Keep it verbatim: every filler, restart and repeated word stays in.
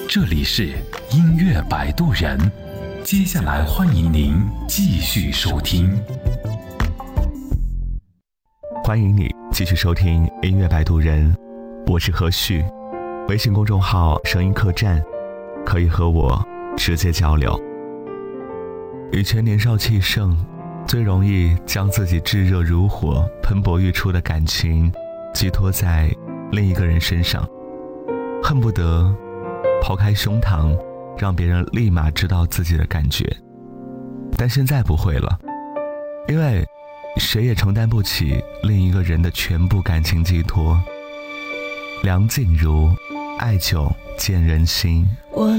这里是音乐摆渡人，接下来欢迎您继续收听。 欢迎你继续收听音乐摆渡人，我是何旭，微信公众号声音客栈，可以和我直接交流。以前年少气盛，最容易将自己炙热如火、喷薄欲出的感情寄托在另一个人身上，恨不得抛开胸膛，让别人立马知道自己的感觉。但现在不会了，因为谁也承担不起另一个人的全部感情寄托。梁静茹，爱久见人心。 我